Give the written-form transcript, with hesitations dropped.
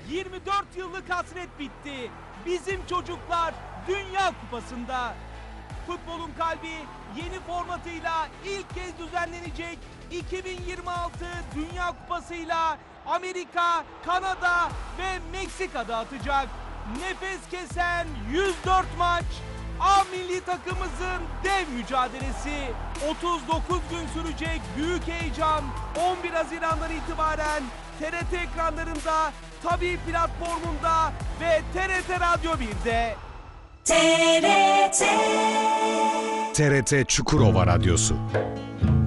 24 yıllık hasret bitti. Bizim çocuklar Dünya Kupası'nda. Futbolun kalbi yeni formatıyla ilk kez düzenlenecek 2026 Dünya Kupası'yla Amerika, Kanada ve Meksika'da atacak. Nefes kesen 104 maç, A milli takımımızın dev mücadelesi. 39 gün sürecek büyük heyecan 11 Haziran'dan itibaren TRT ekranlarında, Tabii platformunda ve TRT Radyo 1'de. TRT Çukurova Radyosu.